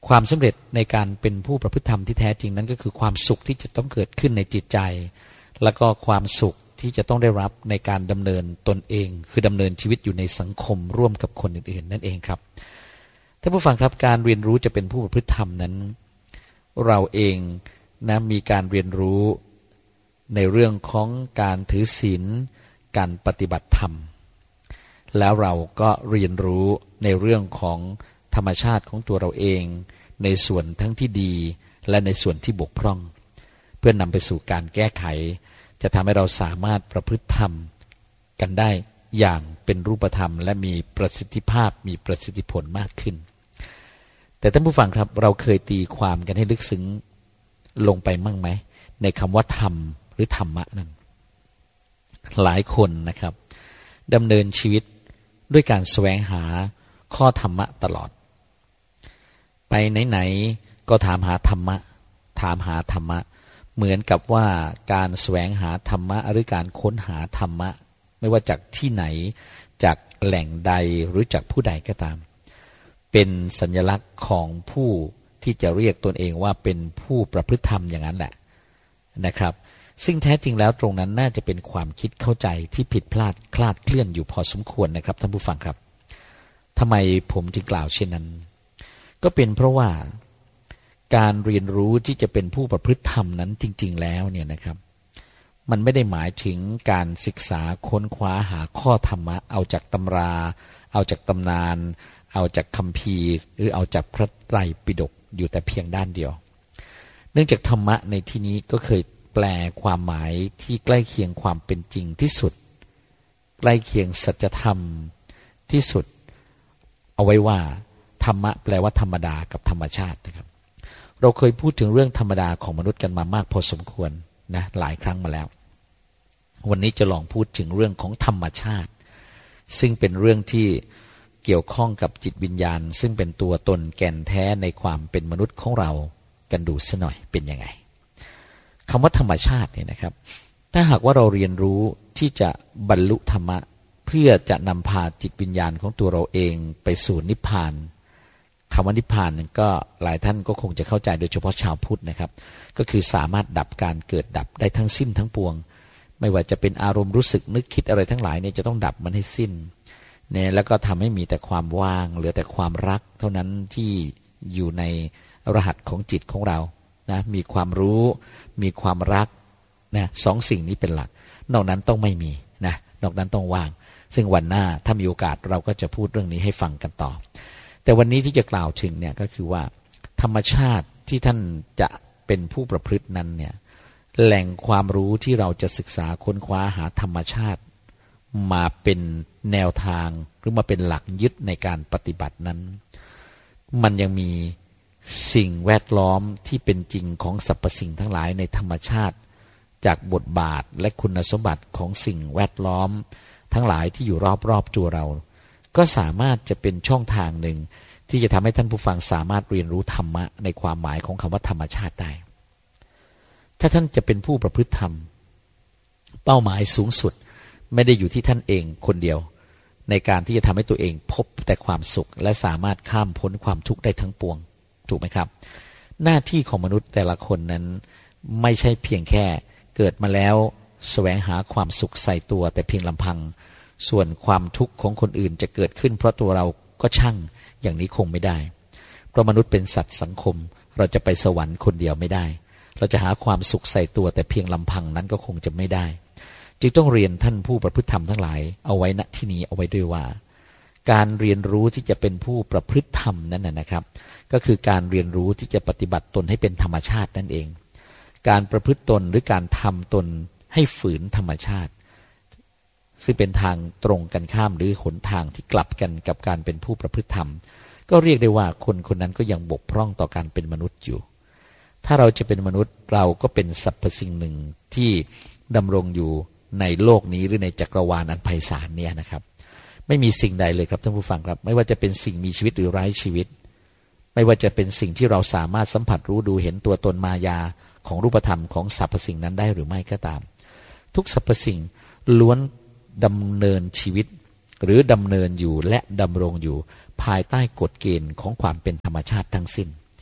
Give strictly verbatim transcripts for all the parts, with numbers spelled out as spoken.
ความสำเร็จในการเป็นผู้ประพฤติธรรมที่แท้จริงนั้นก็คือความสุขที่จะต้องเกิดขึ้นในจิตใจแล้วก็ความสุขที่จะต้องได้รับในการดำเนินตนเองคือดำเนินชีวิตอยู่ในสังคมร่วมกับคนอื่นๆนั่นเองครับท่านผู้ฟังครับการเรียนรู้จะเป็นผู้ประพฤติธรรมนั้นเราเองนะมีการเรียนรู้ในเรื่องของการถือศีลการปฏิบัติธรรมแล้วเราก็เรียนรู้ในเรื่องของธรรมชาติของตัวเราเองในส่วนทั้งที่ดีและในส่วนที่บกพร่องเพื่อนนำไปสู่การแก้ไขจะทำให้เราสามารถประพฤติธรรมกันได้อย่างเป็นรูปธรรมและมีประสิทธิภาพมีประสิทธิผลมากขึ้นแต่ท่านผู้ฟังครับเราเคยตีความกันให้ลึกซึ้งลงไปมั่งไหมในคำว่าธรรมหรือธรรมะนั้นหลายคนนะครับดำเนินชีวิตด้วยการแสวงหาข้อธรรมะตลอดไปไหนๆก็ถามหาธรรมะถามหาธรรมะเหมือนกับว่าการแสวงหาธรรมะหรือการค้นหาธรรมะไม่ว่าจากที่ไหนจากแหล่งใดหรือจากผู้ใดก็ตามเป็นสัญลักษณ์ของผู้ที่จะเรียกตนเองว่าเป็นผู้ประพฤติธรรมอย่างนั้นแหละนะครับซึ่งแท้จริงแล้วตรงนั้นน่าจะเป็นความคิดเข้าใจที่ผิดพลาดคลาดเคลื่อนอยู่พอสมควรนะครับท่านผู้ฟังครับทำไมผมจึงกล่าวเช่นนั้นก็เป็นเพราะว่าการเรียนรู้ที่จะเป็นผู้ประพฤติธรรมนั้นจริงๆแล้วเนี่ยนะครับมันไม่ได้หมายถึงการศึกษาค้นคว้าหาข้อธรรมะเอาจากตำราเอาจากตำนานเอาจากคัมภีร์หรือเอาจากพระไตรปิฎกอยู่แต่เพียงด้านเดียวเนื่องจากธรรมะในที่นี้ก็เคยแปลความหมายที่ใกล้เคียงความเป็นจริงที่สุดใกล้เคียงสัจธรรมที่สุดเอาไว้ว่าธรรมะแปลว่าธรรมดากับธรรมชาตินะครับเราเคยพูดถึงเรื่องธรรมดาของมนุษย์กันมามากพอสมควรนะหลายครั้งมาแล้ววันนี้จะลองพูดถึงเรื่องของธรรมชาติซึ่งเป็นเรื่องที่เกี่ยวข้องกับจิตวิญญาณซึ่งเป็นตัวตนแก่นแท้ในความเป็นมนุษย์ของเรากันดูซะหน่อยเป็นยังไงคำว่าธรรมชาติเนี่ยนะครับถ้าหากว่าเราเรียนรู้ที่จะบรรลุธรรมะเพื่อจะนำพาจิตวิญญาณของตัวเราเองไปสู่นิพพานคำว่านิพพานก็หลายท่านก็คงจะเข้าใจโดยเฉพาะชาวพุทธนะครับก็คือสามารถดับการเกิดดับได้ทั้งสิ้นทั้งปวงไม่ว่าจะเป็นอารมณ์รู้สึกนึกคิดอะไรทั้งหลายเนี่ยจะต้องดับมันให้สิ้นเนี่ยแล้วก็ทำให้มีแต่ความว่างเหลือแต่ความรักเท่านั้นที่อยู่ในรหัสของจิตของเรานะมีความรู้มีความรักนะสองสิ่งนี้เป็นหลักนอกนั้นต้องไม่มีนะนอกนั้นต้องว่างซึ่งวันหน้าถ้ามีโอกาสเราก็จะพูดเรื่องนี้ให้ฟังกันต่อแต่วันนี้ที่จะกล่าวถึงเนี่ยก็คือว่าธรรมชาติที่ท่านจะเป็นผู้ประพฤตินั้นเนี่ยแหล่งความรู้ที่เราจะศึกษาค้นคว้าหาธรรมชาติมาเป็นแนวทางหรือมาเป็นหลักยึดในการปฏิบัตินั้นมันยังมีสิ่งแวดล้อมที่เป็นจริงของสรรพสิ่งทั้งหลายในธรรมชาติจากบทบาทและคุณสมบัติของสิ่งแวดล้อมทั้งหลายที่อยู่รอบๆตัวเราก็สามารถจะเป็นช่องทางหนึ่งที่จะทำให้ท่านผู้ฟังสามารถเรียนรู้ธรรมะในความหมายของคำว่าธรรมชาติได้ถ้าท่านจะเป็นผู้ประพฤติธรรมเป้าหมายสูงสุดไม่ได้อยู่ที่ท่านเองคนเดียวในการที่จะทำให้ตัวเองพบแต่ความสุขและสามารถข้ามพ้นความทุกข์ได้ทั้งปวงถูกไหมครับหน้าที่ของมนุษย์แต่ละคนนั้นไม่ใช่เพียงแค่เกิดมาแล้วแสวงหาความสุขใส่ตัวแต่เพียงลำพังส่วนความทุกข์ของคนอื่นจะเกิดขึ้นเพราะตัวเราก็ช่างอย่างนี้คงไม่ได้เพราะมนุษย์เป็นสัตว์สังคมเราจะไปสวรรค์คนเดียวไม่ได้เราจะหาความสุขใส่ตัวแต่เพียงลำพังนั้นก็คงจะไม่ได้จึงต้องเรียนท่านผู้ประพฤติธรรมทั้งหลายเอาไว้ณที่นี้เอาไว้ด้วยว่าการเรียนรู้ที่จะเป็นผู้ประพฤติธรรมนั้นนะครับก็คือการเรียนรู้ที่จะปฏิบัติตนให้เป็นธรรมชาตินั่นเองการประพฤติตนหรือการทำตนให้ฝืนธรรมชาติซึ่งเป็นทางตรงกันข้ามหรือหนทางที่กลับกันกับการเป็นผู้ประพฤติธรรมก็เรียกได้ว่าคนคนนั้นก็ยังบกพร่องต่อการเป็นมนุษย์อยู่ถ้าเราจะเป็นมนุษย์เราก็เป็นสรรพสิ่งหนึ่งที่ดำรงอยู่ในโลกนี้หรือในจักรวาลอันไพศาลเนี่ยนะครับไม่มีสิ่งใดเลยครับท่านผู้ฟังครับไม่ว่าจะเป็นสิ่งมีชีวิตหรือไร้ชีวิตไม่ว่าจะเป็นสิ่งที่เราสามารถสัมผัสรู้ดูเห็นตัวตนมายาของรูปธรรมของสรรพสิ่งนั้นได้หรือไม่ก็ตามทุกสรรพสิ่งล้วนดำเนินชีวิตหรือดำเนินอยู่และดำรงอยู่ภายใต้กฎเกณฑ์ของความเป็นธรรมชาติทั้งสิ้น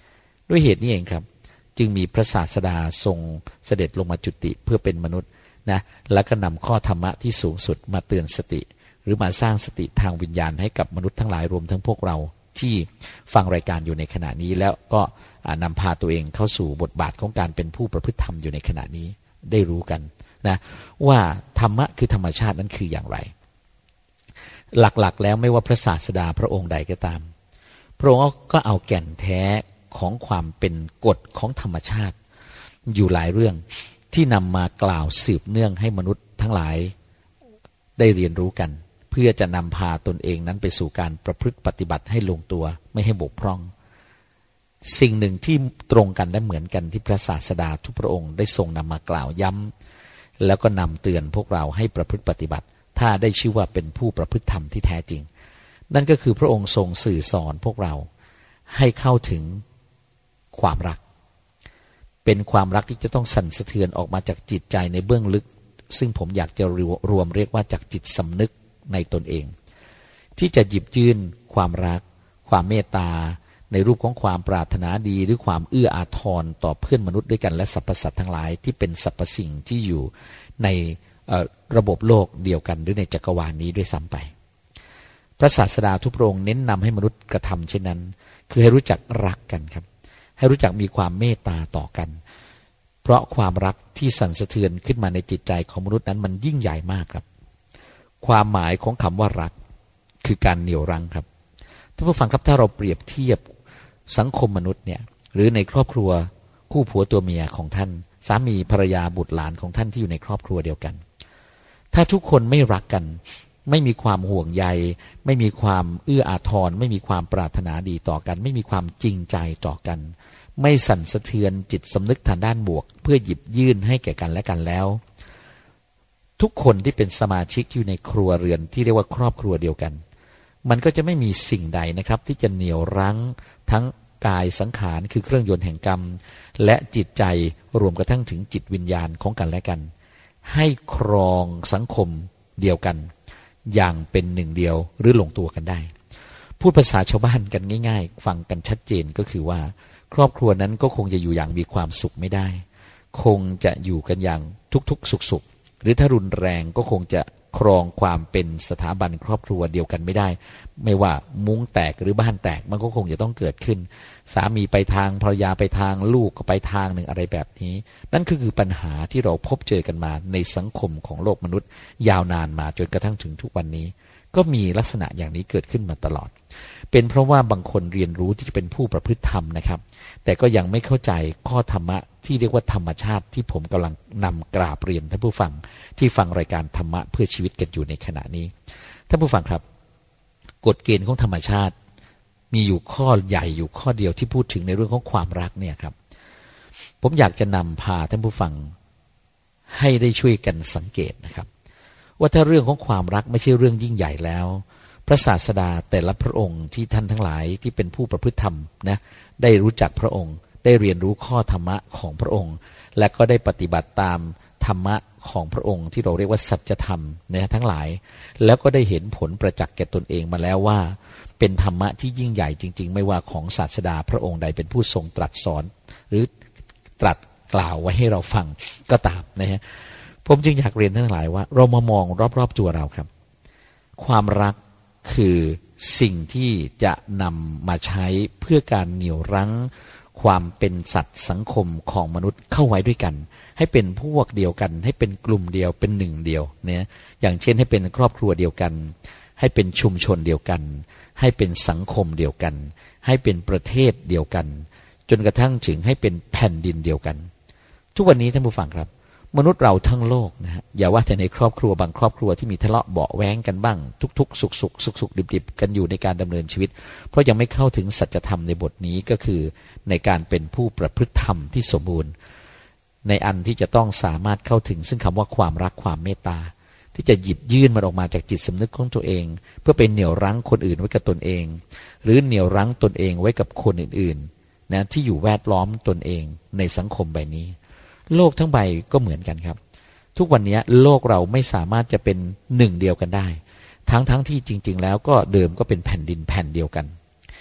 ด้วยเหตุนี้เองครับจึงมีพระศาสดาทรงเสด็จลงมาจุติเพื่อเป็นมนุษย์นะแล้วก็นำข้อธรรมะที่สูงสุดมาเตือนสติหรือมาสร้างสติทางวิญญาณให้กับมนุษย์ทั้งหลายรวมทั้งพวกเราที่ฟังรายการอยู่ในขณะนี้แล้วก็นำพาตัวเองเข้าสู่บทบาทของการเป็นผู้ประพฤติธรรมอยู่ในขณะนี้ได้รู้กันนะว่าธรรมะคือธรรมชาตินั้นคืออย่างไรหลักๆแล้วไม่ว่าพระศาสดาพระองค์ใดก็ตามพระองค์ก็เอาแก่นแท้ของความเป็นกฎของธรรมชาติอยู่หลายเรื่องที่นำมากล่าวสืบเนื่องให้มนุษย์ทั้งหลายได้เรียนรู้กันเพื่อจะนำพาตนเองนั้นไปสู่การประพฤติปฏิบัติให้ลงตัวไม่ให้บกพร่องสิ่งหนึ่งที่ตรงกันและเหมือนกันที่พระศาสดาทุกพระองค์ได้ทรงนำมากล่าวย้ำแล้วก็นำเตือนพวกเราให้ประพฤติปฏิบัติถ้าได้ชื่อว่าเป็นผู้ประพฤติธรรมที่แท้จริงนั่นก็คือพระองค์ทรงสื่อสอนพวกเราให้เข้าถึงความรักเป็นความรักที่จะต้องสั่นสะเทือนออกมาจากจิตใจในเบื้องลึกซึ่งผมอยากจะรวมเรียกว่าจากจิตสำนึกในตนเองที่จะหยิบยื่นความรักความเมตตาในรูปของความปรารถนาดีหรือความเอื้ออาทรต่อเพื่อนมนุษย์ด้วยกันและสรรพสัตว์ทั้งหลายที่เป็นสรรพสิ่งที่อยู่ในระบบโลกเดียวกันหรือในจักรวาลนี้ด้วยซ้ำไปพระศาสดาทุกพระองค์เน้นนำให้มนุษย์กระทำเช่นนั้นคือให้รู้จักรักกันครับให้รู้จักมีความเมตตาต่อกันเพราะความรักที่สั่นสะเทือนขึ้นมาในจิตใจของมนุษย์นั้นมันยิ่งใหญ่มากครับความหมายของคำว่ารักคือการเหนี่ยวรั้งครับท่านผู้ฟังครับถ้าเราเปรียบเทียบสังคมมนุษย์เนี่ยหรือในครอบครัวคู่ผัวตัวเมียของท่านสามีภรรยาบุตรหลานของท่านที่อยู่ในครอบครัวเดียวกันถ้าทุกคนไม่รักกันไม่มีความห่วงใยไม่มีความเอื้ออาทรไม่มีความปรารถนาดีต่อกันไม่มีความจริงใจต่อกันไม่สั่นสะเทือนจิตสำนึกทางด้านบวกเพื่อหยิบยื่นให้แก่กันและกันแล้วทุกคนที่เป็นสมาชิกอยู่ในครัวเรือนที่เรียกว่าครอบครัวเดียวกันมันก็จะไม่มีสิ่งใดนะครับที่จะเหนี่ยวรั้งทั้งกายสังขารคือเครื่องยนต์แห่งกรรมและจิตใจรวมกระทั่งถึงจิตวิญญาณของกันและกันให้ครองสังคมเดียวกันอย่างเป็นหนึ่งเดียวหรือลงตัวกันได้พูดภาษาชาวบ้านกันง่ายๆฟังกันชัดเจนก็คือว่าครอบครัวนั้นก็คงจะอยู่อย่างมีความสุขไม่ได้คงจะอยู่กันอย่างทุกๆสุขๆหรือถ้ารุนแรงก็คงจะครองความเป็นสถาบันครอบครัวเดียวกันไม่ได้ไม่ว่ามุ้งแตกหรือบ้านแตกมันก็คงจะต้องเกิดขึ้นสามีไปทางภรรยาไปทางลูกก็ไปทางหนึ่งอะไรแบบนี้นั่นก็คือปัญหาที่เราพบเจอกันมาในสังคมของโลกมนุษย์ยาวนานมาจนกระทั่งถึงทุกวันนี้ก็มีลักษณะอย่างนี้เกิดขึ้นมาตลอดเป็นเพราะว่าบางคนเรียนรู้ที่จะเป็นผู้ประพฤติธรรมนะครับแต่ก็ยังไม่เข้าใจข้อธรรมะที่เรียกว่าธรรมชาติที่ผมกำลังนำกราบเรียนท่านผู้ฟังที่ฟังรายการธรรมะเพื่อชีวิตกันอยู่ในขณะนี้ท่านผู้ฟังครับกฎเกณฑ์ของธรรมชาติมีอยู่ข้อใหญ่อยู่ข้อเดียวที่พูดถึงในเรื่องของความรักเนี่ยครับผมอยากจะนำพาท่านผู้ฟังให้ได้ช่วยกันสังเกตนะครับว่าถ้าเรื่องของความรักไม่ใช่เรื่องยิ่งใหญ่แล้วพระศาสดาแต่ละพระองค์ที่ท่านทั้งหลายที่เป็นผู้ประพฤติธรรมนะได้รู้จักพระองค์ได้เรียนรู้ข้อธรรมะของพระองค์และก็ได้ปฏิบัติตามธรรมะของพระองค์ที่เราเรียกว่าสัจธรรมนะทั้งหลายแล้วก็ได้เห็นผลประจักษ์แก่ตนเองมาแล้วว่าเป็นธรรมะที่ยิ่งใหญ่จริงๆไม่ว่าของศาสดาพระองค์ใดเป็นผู้ทรงตรัสสอนหรือตรัสกล่าวไว้ให้เราฟังก็ตามนะฮะผมจึงอยากเรียนท่านทั้งหลายว่าเรามามองรอบๆตัวเราครับความรักคือสิ่งที่จะนำมาใช้เพื่อการเหนี่ยวรั้งความเป็นสัตว์สังคมของมนุษย์เข้าไว้ด้วยกันให้เป็นพวกเดียวกันให้เป็นกลุ่มเดียวเป็นหนึ่งเดียวเนี่ยอย่างเช่นให้เป็นครอบครัวเดียวกันให้เป็นชุมชนเดียวกันให้เป็นสังคมเดียวกันให้เป็นประเทศเดียวกันจนกระทั่งถึงให้เป็นแผ่นดินเดียวกันทุกวันนี้ท่านผู้ฟังครับมนุษย์เราทั้งโลกนะฮะอย่าว่าแต่ในครอบครัวบางครอบครัวที่มีทะเลาะเบาะแว้งกันบ้างทุกๆสุขสุขสุขสุขดิบๆกันอยู่ในการดำเนินชีวิตเพราะยังไม่เข้าถึงสัจธรรมในบทนี้ก็คือในการเป็นผู้ประพฤติธรรมที่สมบูรณ์ในอันที่จะต้องสามารถเข้าถึงซึ่งคำว่าความรักความเมตตาที่จะหยิบยื่นมันออกมาจากจิตสำนึกของตัวเองเพื่อเป็นเหนี่ยวรั้งคนอื่นไว้กับตนเองหรือเหนี่ยวรั้งตนเองไว้กับคนอื่นๆนะที่อยู่แวดล้อมตนเองในสังคมใบนี้โลกทั้งใบก็เหมือนกันครับทุกวันนี้โลกเราไม่สามารถจะเป็นหนึ่งเดียวกันได้ทั้งๆ ท, ที่จริงๆแล้วก็เดิมก็เป็นแผ่นดินแผ่นเดียวกัน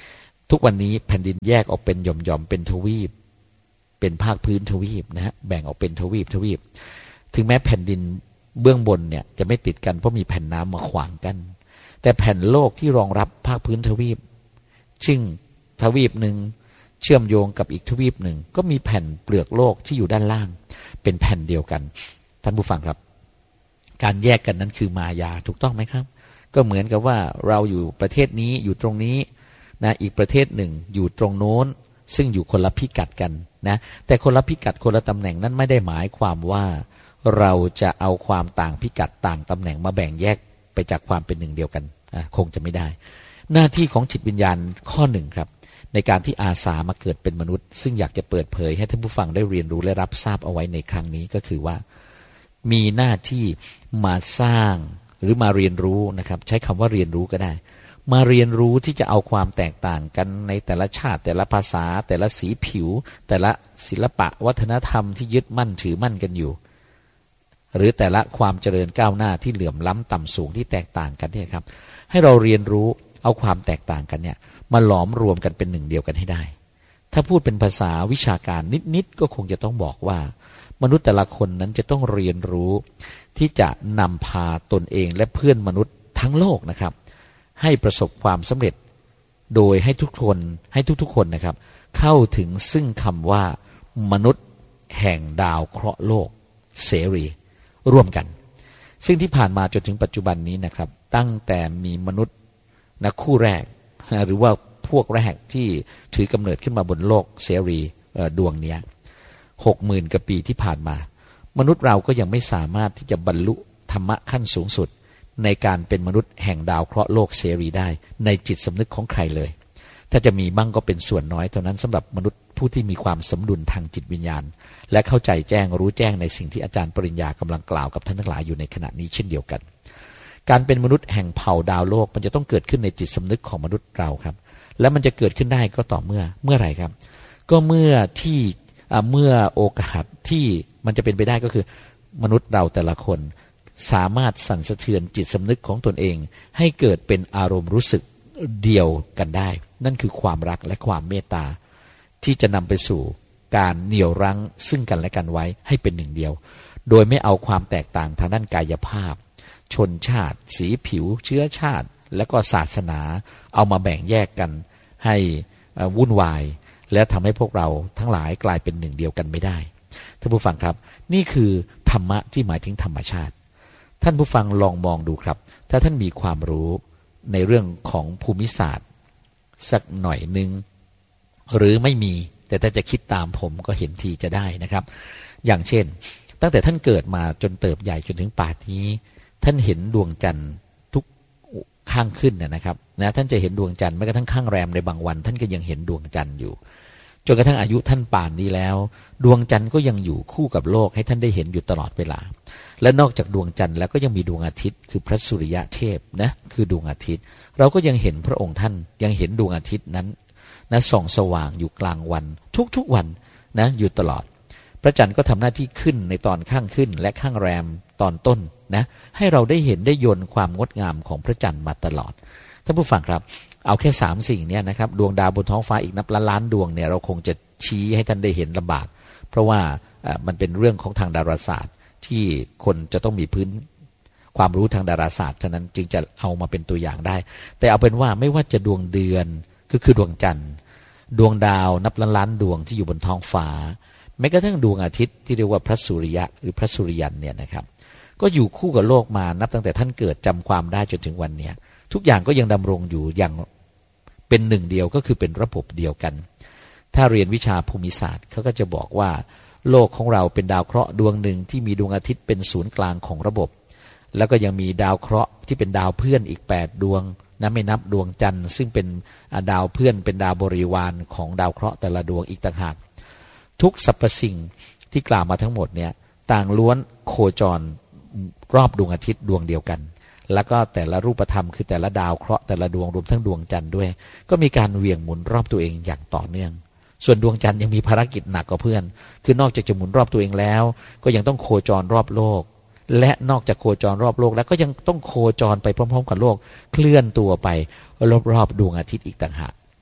ทุกวันนี้แผ่นดินแยกออกเป็นหย่อมๆเป็นทวีปเป็นภาคพื้นทวีปนะฮะแบ่งออกเป็นทวีปทวีปถึงแม้แผ่นดินเบื้องบนเนี่ยจะไม่ติดกันเพราะมีแผ่นน้ำมาขวางกันแต่แผ่นโลกที่รองรับภาคพื้นทวีปซึ่งทวีปหนึ่งเชื่อมโยงกับอีกทวีปหนึ่งก็มีแผ่นเปลือกโลกที่อยู่ด้านล่างเป็นแผ่นเดียวกันท่านผู้ฟังครับการแยกกันนั้นคือมายาถูกต้องไหมครับก็เหมือนกับว่าเราอยู่ประเทศนี้อยู่ตรงนี้นะอีกประเทศหนึ่งอยู่ตรงโน้นซึ่งอยู่คนละพิกัดกันนะแต่คนละพิกัดคนละตำแหน่งนั้นไม่ได้หมายความว่าเราจะเอาความต่างพิกัดต่างตำแหน่งมาแบ่งแยกไปจากความเป็นหนึ่งเดียวกันคงจะไม่ได้หน้าที่ของจิตวิญญาณข้อหนึ่งครับในการที่อาสามาเกิดเป็นมนุษย์ซึ่งอยากจะเปิดเผยให้ท่านผู้ฟังได้เรียนรู้และรับทราบเอาไว้ในครั้งนี้ก็คือว่ามีหน้าที่มาสร้างหรือมาเรียนรู้นะครับใช้คำว่าเรียนรู้ก็ได้มาเรียนรู้ที่จะเอาความแตกต่างกันในแต่ละชาติแต่ละภาษาแต่ละสีผิวแต่ละศิลปะวัฒนธรรมที่ยึดมั่นถือมั่นกันอยู่หรือแต่ละความเจริญก้าวหน้าที่เหลื่อมล้ำต่ำสูงที่แตกต่างกันเนี่ยครับให้เราเรียนรู้เอาความแตกต่างกันเนี่ยมาหลอมรวมกันเป็นหนึ่งเดียวกันให้ได้ถ้าพูดเป็นภาษาวิชาการนิดๆก็คงจะต้องบอกว่ามนุษย์แต่ละคนนั้นจะต้องเรียนรู้ที่จะนำพาตนเองและเพื่อนมนุษย์ทั้งโลกนะครับให้ประสบความสำเร็จโดยให้ทุกคนให้ทุกๆคนนะครับเข้าถึงซึ่งคำว่ามนุษย์แห่งดาวเคราะห์โลกเสรีร่วมกันซึ่งที่ผ่านมาจนถึงปัจจุบันนี้นะครับตั้งแต่มีมนุษย์นะคู่แรกหรือว่าพวกแรกที่ถือกำเนิดขึ้นมาบนโลกเสรีดวงนี้หกหมื่นกว่าปีที่ผ่านมามนุษย์เราก็ยังไม่สามารถที่จะบรรลุธรรมะขั้นสูงสุดในการเป็นมนุษย์แห่งดาวเคราะห์โลกเสรีได้ในจิตสำนึกของใครเลยถ้าจะมีบ้างก็เป็นส่วนน้อยเท่านั้นสำหรับมนุษย์ผู้ที่มีความสมดุลทางจิตวิญญาณและเข้าใจแจ้งรู้แจ้งในสิ่งที่อาจารย์ปริญญากำลังกล่าวกับท่านทั้งหลายอยู่ในขณะนี้เช่นเดียวกันการเป็นมนุษย์แห่งเผ่าดาวโลกมันจะต้องเกิดขึ้นในจิตสำนึกของมนุษย์เราครับและมันจะเกิดขึ้นได้ก็ต่อเมื่อเมื่อไหร่ครับก็เมื่อที่เมื่อโอกาสที่มันจะเป็นไปได้ก็คือมนุษย์เราแต่ละคนสามารถสั่นสะเทือนจิตสำนึกของตนเองให้เกิดเป็นอารมณ์รู้สึกเดียวกันได้นั่นคือความรักและความเมตตาที่จะนำไปสู่การเหนี่ยวรั้งซึ่งกันและกันไว้ให้เป็นหนึ่งเดียวโดยไม่เอาความแตกต่างทางด้านกายภาพชนชาติสีผิวเชื้อชาติและก็ศาสนาเอามาแบ่งแยกกันให้วุ่นวายและทำให้พวกเราทั้งหลายกลายเป็นหนึ่งเดียวกันไม่ได้ท่านผู้ฟังครับนี่คือธรรมะที่หมายถึงธรรมชาติท่านผู้ฟังลองมองดูครับถ้าท่านมีความรู้ในเรื่องของภูมิศาสตร์สักหน่อยนึงหรือไม่มีแต่ถ้าจะคิดตามผมก็เห็นทีจะได้นะครับอย่างเช่นตั้งแต่ท่านเกิดมาจนเติบใหญ่จนถึงป่านนี้ท่านเห็นดวงจันทร์ทุกข้างขึ้นนะครับนะท่านจะเห็นดวงจันทร์แม้กระทั่งข้างแรมในบางวันท่านก็ยังเห็นดวงจันทร์อยู่จนกระทั่งอายุท่านป่านนี้แล้วดวงจันทร์ก็ยังอยู่คู่กับโลกให้ท่านได้เห็นอยู่ตลอดเวลาและนอกจากดวงจันทร์แล้วก็ยังมีดวงอาทิตย์คือพระสุริยะเทพนะคือดวงอาทิตย์เราก็ยังเห็นพระองค์ท่านยังเห็นดวงอาทิตย์นั้นนะส่องสว่างอยู่กลางวันทุกๆวันนะอยู่ตลอดพระจันทร์ก็ทำหน้าที่ขึ้นในตอนข้างขึ้นและข้างแรมตอนต้นนะให้เราได้เห็นได้ยนต์ความงดงามของพระจันทร์มาตลอดท่านผู้ฟังครับเอาแค่สามสิ่งนี้นะครับดวงดาวบนท้องฟ้าอีกนับล้านล้านดวงเนี่ยเราคงจะชี้ให้ท่านได้เห็นลำบากเพราะว่ามันเป็นเรื่องของทางดาราศาสตร์ที่คนจะต้องมีพื้นความรู้ทางดาราศาสตร์ฉะนั้นจึงจะเอามาเป็นตัวอย่างได้แต่เอาเป็นว่าไม่ว่าจะดวงเดือนก็คือดวงจันทร์ดวงดาวนับล้านล้านดวงที่อยู่บนท้องฟ้าแม้กระทั่งดวงอาทิตย์ที่เรียกว่าพระสุริยะหรือพระสุริยันเนี่ยนะครับก็อยู่คู่กับโลกมานับตั้งแต่ท่านเกิดจำความได้จนถึงวันนี้ทุกอย่างก็ยังดำรงอยู่อย่างเป็นหนึ่งเดียวก็คือเป็นระบบเดียวกันถ้าเรียนวิชาภูมิศาสตร์เขาก็จะบอกว่าโลกของเราเป็นดาวเคราะห์ดวงหนึ่งที่มีดวงอาทิตย์เป็นศูนย์กลางของระบบแล้วก็ยังมีดาวเคราะห์ที่เป็นดาวเพื่อนอีกแปดดวงนะไม่นับดวงจันทร์ซึ่งเป็นดาวเพื่อนเป็นดาวบริวารของดาวเคราะห์แต่ละดวงอีกต่างหากทุกสรรพสิ่งที่กล่าวมาทั้งหมดเนี่ยต่างล้วนโคจรรอบดวงอาทิตย์ดวงเดียวกันแล้วก็แต่ละรูปธรรมคือแต่ละดาวเคราะห์แต่ละดวงรวมทั้งดวงจันทร์ด้วยก็มีการเหวี่ยงหมุนรอบตัวเองอย่างต่อเนื่องส่วนดวงจันทร์ยังมีภารกิจหนักกว่าเพื่อนคือนอกจากจะหมุนรอบตัวเองแล้วก็ยังต้องโคจรรอบโลกและนอกจากโคจรรอบโลกแล้วก็ยังต้องโคจรไปพร้อมๆกับโลกเคลื่อนตัวไปรอบๆดวงอาทิตย์อีกต่างหาก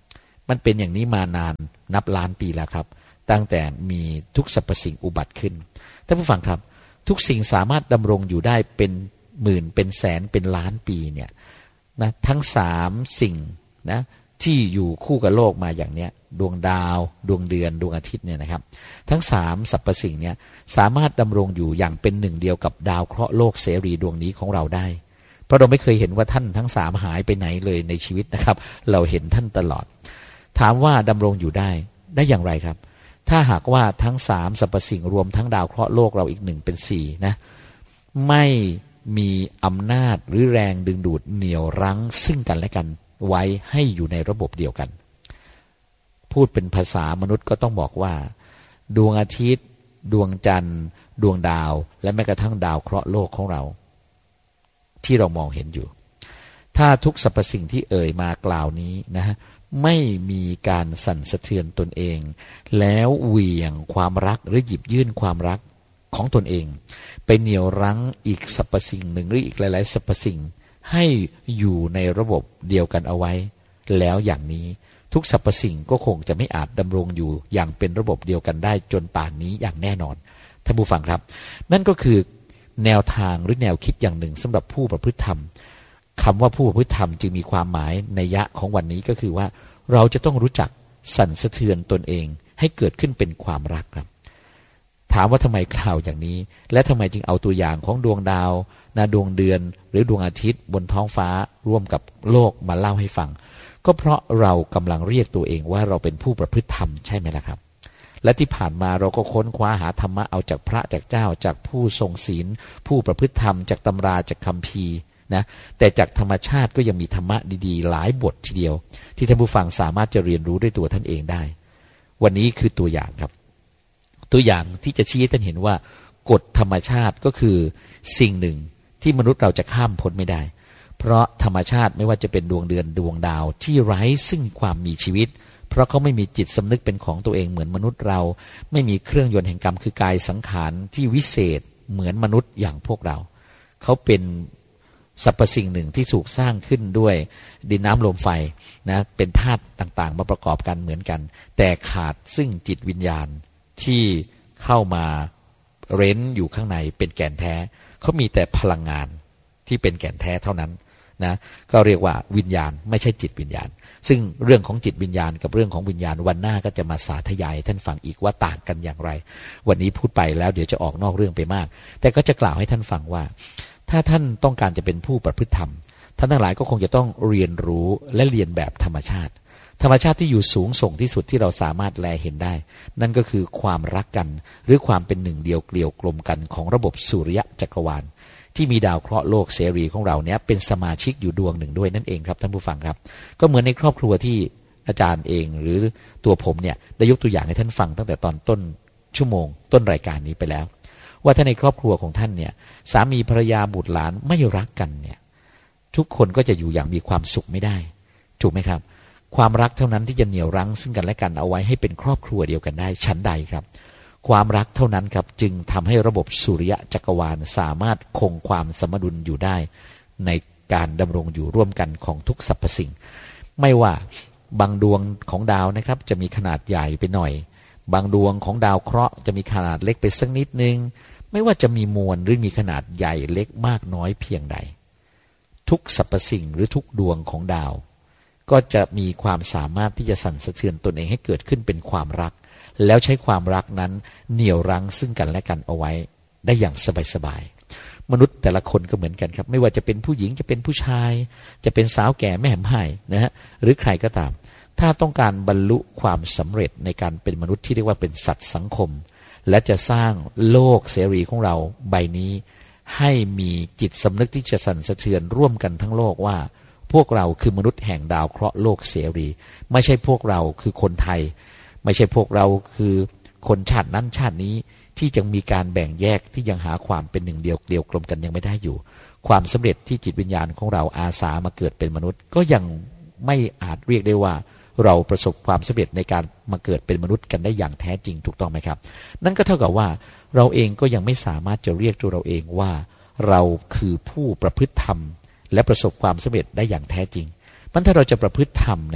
มันเป็นอย่างนี้มานานนับล้านปีแล้วครับตั้งแต่มีทุกสรรพสิ่งอุบัติขึ้นท่านผู้ฟังครับทุกสิ่งสามารถดำรงอยู่ได้เป็นหมื่นเป็นแสนเป็นล้านปีเนี่ยนะทั้งสามสิ่งนะที่อยู่คู่กับโลกมาอย่างเนี้ยดวงดาวดวงเดือนดวงอาทิตย์เนี่ยนะครับทั้งสามสรรพสิ่งเนี่ยสามารถดำรงอยู่อย่างเป็นหนึ่งเดียวกับดาวเคราะห์โลกเสรีดวงนี้ของเราได้เพราะเราไม่เคยเห็นว่าท่านทั้งสามหายไปไหนเลยในชีวิตนะครับเราเห็นท่านตลอดถามว่าดำรงอยู่ได้ได้อย่างไรครับถ้าหากว่าทั้งสามสรรพสิ่งรวมทั้งดาวเคราะห์โลกเราอีกหนึ่งเป็นสี่นะไม่มีอำนาจหรือแรงดึงดูดเหนี่ยวรั้งซึ่งกันและกันไว้ให้อยู่ในระบบเดียวกันพูดเป็นภาษามนุษย์ก็ต้องบอกว่าดวงอาทิตย์ดวงจันทร์ดวงดาวและแม้กระทั่งดาวเคราะห์โลกของเราที่เรามองเห็นอยู่ถ้าทุกสรรพสิ่งที่เอ่ยมากล่าวนี้นะฮะไม่มีการสั่นสะเทือนตนเองแล้วเหวี่ยงความรักหรือหยิบยื่นความรักของตนเองไปเหนี่ยวรั้งอีกสรรพสิ่งหนึ่งหรืออีกหลายๆสรรพสิ่งให้อยู่ในระบบเดียวกันเอาไว้แล้วอย่างนี้ทุกสรรพสิ่งก็คงจะไม่อาจดำรงอยู่อย่างเป็นระบบเดียวกันได้จนป่านนี้อย่างแน่นอนท่านผู้ฟังครับนั่นก็คือแนวทางหรือแนวคิดอย่างหนึ่งสำหรับผู้ประพฤติธรรมคำว่าผู้ประพฤติธรรมจึงมีความหมายนัยยะของวันนี้ก็คือว่าเราจะต้องรู้จักสั่นสะเทือนตนเองให้เกิดขึ้นเป็นความรักครับถามว่าทำไมกล่าวอย่างนี้และทำไมจึงเอาตัวอย่างของดวงดาวนาดวงเดือนหรือดวงอาทิตย์บนท้องฟ้าร่วมกับโลกมาเล่าให้ฟังก็เพราะเรากำลังเรียกตัวเองว่าเราเป็นผู้ประพฤติธรรมใช่ไหมล่ะครับและที่ผ่านมาเราก็ค้นคว้าหาธรรมะเอาจากพระจากเจ้าจากผู้ทรงศีลผู้ประพฤติธรรมจากตำราจากคัมภีร์นะแต่จากธรรมชาติก็ยังมีธรรมะดีๆหลายบททีเดียวที่ท่านผู้ฟังสามารถจะเรียนรู้ด้วยตัวท่านเองได้วันนี้คือตัวอย่างครับตัวอย่างที่จะชี้ให้ท่านเห็นว่ากฎธรรมชาติก็คือสิ่งหนึ่งที่มนุษย์เราจะข้ามพ้นไม่ได้เพราะธรรมชาติไม่ว่าจะเป็นดวงเดือนดวงดาวที่ไร้ซึ่งความมีชีวิตเพราะเขาไม่มีจิตสำนึกเป็นของตัวเองเหมือนมนุษย์เราไม่มีเครื่องยนต์แห่งกรรมคือกายสังขารที่วิเศษเหมือนมนุษย์อย่างพวกเราเขาเป็นสรรพสิ่งหนึ่งที่ถูกสร้างขึ้นด้วยดินน้ำลมไฟนะเป็นธาตุต่างๆมาประกอบกันเหมือนกันแต่ขาดซึ่งจิตวิญญาณที่เข้ามาเร้นอยู่ข้างในเป็นแก่นแท้เขามีแต่พลังงานที่เป็นแก่นแท้เท่านั้นนะก็เรียกว่าวิญญาณไม่ใช่จิตวิญญาณซึ่งเรื่องของจิตวิญญาณกับเรื่องของวิญญาณวันหน้าก็จะมาสาธยายท่านฟังอีกว่าต่างกันอย่างไรวันนี้พูดไปแล้วเดี๋ยวจะออกนอกเรื่องไปมากแต่ก็จะกล่าวให้ท่านฟังว่าถ้าท่านต้องการจะเป็นผู้ประพฤติธรรมท่านทั้งหลายก็คงจะต้องเรียนรู้และเรียนแบบธรรมชาติธรรมชาติที่อยู่สูงส่งที่สุดที่เราสามารถแลเห็นได้นั่นก็คือความรักกันหรือความเป็นหนึ่งเดียวเกลียวกลมกันของระบบสุริยะจักรวาลที่มีดาวเคราะห์โลกเสรีของเราเนี้ยเป็นสมาชิกอยู่ดวงหนึ่งด้วยนั่นเองครับท่านผู้ฟังครับก็เหมือนในครอบครัวที่อาจารย์เองหรือตัวผมเนี่ยได้ยกตัวอย่างให้ท่านฟังตั้งแต่ตอนต้นชั่วโมงต้นรายการนี้ไปแล้วว่าถ้าในครอบครัวของท่านเนี่ยสามีภรรยาบุตรหลานไม่รักกันเนี่ยทุกคนก็จะอยู่อย่างมีความสุขไม่ได้ถูกไหมครับความรักเท่านั้นที่จะเหนี่ยวรั้งซึ่งกันและกันเอาไว้ให้เป็นครอบครัวเดียวกันได้ชั้นใดครับความรักเท่านั้นครับจึงทำให้ระบบสุริยะจักรวาลสามารถคงความสมดุลอยู่ได้ในการดำรงอยู่ร่วมกันของทุกสรรพสิ่งไม่ว่าบางดวงของดาวนะครับจะมีขนาดใหญ่ไปหน่อยบางดวงของดาวเคราะห์จะมีขนาดเล็กไปสักนิดนึงไม่ว่าจะมีมวลหรือมีขนาดใหญ่เล็กมากน้อยเพียงใดทุกสรรพสิ่งหรือทุกดวงของดาวก็จะมีความสามารถที่จะสั่นสะเทือนตนเองให้เกิดขึ้นเป็นความรักแล้วใช้ความรักนั้นเหนี่ยวรั้งซึ่งกันและกันเอาไว้ได้อย่างสบายๆมนุษย์แต่ละคนก็เหมือนกันครับไม่ว่าจะเป็นผู้หญิงจะเป็นผู้ชายจะเป็นสาวแก่แม่แหม่มไห่นะฮะหรือใครก็ตามถ้าต้องการบรรลุความสำเร็จในการเป็นมนุษย์ที่เรียกว่าเป็นสัตว์สังคมและจะสร้างโลกเสรีของเราใบนี้ให้มีจิตสำนึกที่จะสั่นสะเทือนร่วมกันทั้งโลกว่าพวกเราคือมนุษย์แห่งดาวเคราะห์โลกเสรีไม่ใช่พวกเราคือคนไทยไม่ใช่พวกเราคือคนชาตินั้นชาตินี้ที่ยังมีการแบ่งแยกที่ยังหาความเป็นหนึ่งเดียวเดียวกลมกันยังไม่ได้อยู่ความสำเร็จที่จิตวิญญาณของเราอาสามาเกิดเป็นมนุษย์ก็ยังไม่อาจเรียกได้ว่าเราประสบความสำเร็จในการมาเกิดเป็นมนุษย์กันได้อย่างแท้จริงถูกต้องไหมครับนั่นก็เท่ากับว่าเราเองก็ยังไม่สามารถจะเรียกตัวเราเองว่าเราคือผู้ประพฤติธรรมและประสบความสำเร็จได้อย่างแท้จริงมันถ้าเราจะประพฤติธรรมนะฮะ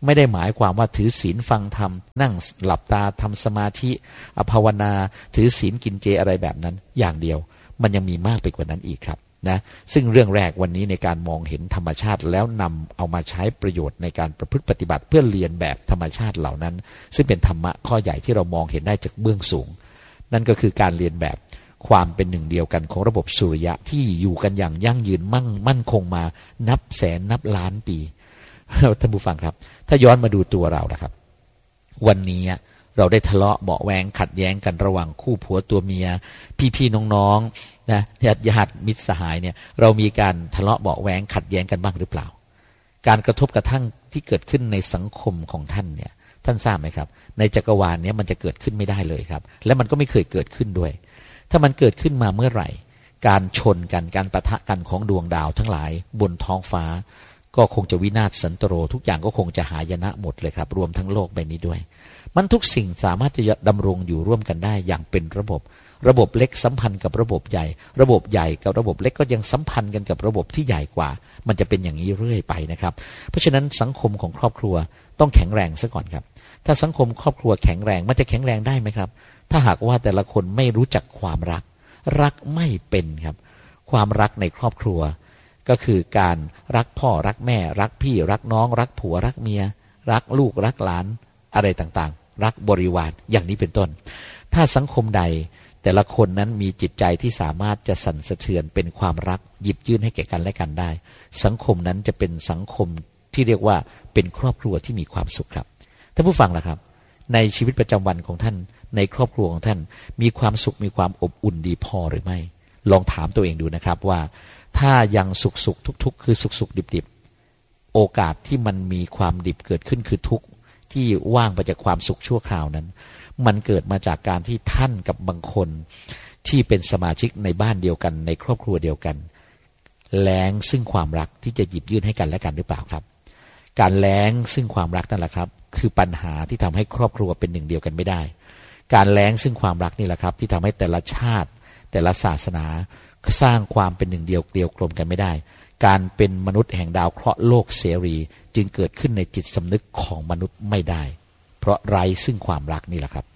ไม่ได้หมายความว่าถือศีลฟังธรรมนั่งหลับตาทำสมาธิอภาวนาถือศีลกินเจอะไรแบบนั้นอย่างเดียวมันยังมีมากไปกว่านั้นอีกครับนะซึ่งเรื่องแรกวันนี้ในการมองเห็นธรรมชาติแล้วนำเอามาใช้ประโยชน์ในการประพฤติปฏิบัติเพื่อเรียนแบบธรรมชาติเหล่านั้นซึ่งเป็นธรรมะข้อใหญ่ที่เรามองเห็นได้จากเบื้องสูงนั่นก็คือการเรียนแบบความเป็นหนึ่งเดียวกันของระบบสุริยะที่อยู่กันอย่างยั่งยืนมั่งมั่นคงมานับแสนนับล้านปีท่านผู้ฟังครับถ้าย้อนมาดูตัวเรานะครับวันนี้เราได้ทะเลาะเบาะแวงขัดแย้งกันระหว่างคู่ผัวตัวเมียพี่ๆน้องๆนะญาติญาติมิตรสหายเนี่ยเรามีการทะเลาะเบาะแวงขัดแย้งกันบ้างหรือเปล่าการกระทบกระทั่งที่เกิดขึ้นในสังคมของท่านเนี่ยท่านทราบไหมครับในจักรวาลนี้มันจะเกิดขึ้นไม่ได้เลยครับและมันก็ไม่เคยเกิดขึ้นด้วยถ้ามันเกิดขึ้นมาเมื่อไหร่การชนกันการปะทะกันของดวงดาวทั้งหลายบนท้องฟ้าก็คงจะวินาศสันตโรทุกอย่างก็คงจะหายนะหมดเลยครับรวมทั้งโลกใบนี้ด้วยมันทุกสิ่งสามารถจะดำรงอยู่ร่วมกันได้อย่างเป็นระบบระบบเล็กสัมพันธ์กับระบบใหญ่ระบบใหญ่กับระบบเล็กก็ยังสัมพันธ์กันกับระบบที่ใหญ่กว่ามันจะเป็นอย่างนี้เรื่อยไปนะครับเพราะฉะนั้นสังคมของครอบครัวต้องแข็งแรงซะก่อนครับถ้าสังคมครอบครัวแข็งแรงมันจะแข็งแรงได้ไหมครับถ้าหากว่าแต่ละคนไม่รู้จักความรักรักไม่เป็นครับความรักในครอบครัวก็คือการรักพ่อรักแม่รักพี่รักน้องรักผัวรักเมียรักลูกรักหลานอะไรต่างๆรักบริวารอย่างนี้เป็นต้นถ้าสังคมใดแต่ละคนนั้นมีจิตใจที่สามารถจะสั่นสะเทือนเป็นความรักหยิบยื่นให้แก่กันและกันได้สังคมนั้นจะเป็นสังคมที่เรียกว่าเป็นครอบครัวที่มีความสุขครับท่านผู้ฟังล่ะครับในชีวิตประจำวันของท่านในครอบครัวของท่านมีความสุขมีความอบอุ่นดีพอหรือไม่ลองถามตัวเองดูนะครับว่าถ้ายังสุขสุขทุกๆคือสุขสุขดิบดิบโอกาสที่มันมีความดิบเกิดขึ้นคือทุกข์ที่ว่างไปจากความสุขชั่วคราวนั้นมันเกิดมาจากการที่ท่านกับบางคนที่เป็นสมาชิกในบ้านเดียวกันในครอบครัวเดียวกันแล้งซึ่งความรักที่จะหยิบยื่นให้กันและกันหรือเปล่าครับการแล้งซึ่งความรักนั่นแหละครับคือปัญหาที่ทำให้ครอบครัวเป็นหนึ่งเดียวกันไม่ได้การแล้งซึ่งความรักนี่แหละครับที่ทำให้แต่ละชาติแต่ละศาสนาสร้างความเป็นหนึ่งเดียวเดียวกลมกันไม่ได้การเป็นมนุษย์แห่งดาวเคราะห์โลกเสรีจึงเกิดขึ้นในจิตสำนึกของมนุษย์ไม่ได้เพราะไร้ซึ่งความรักนี่แหละครับ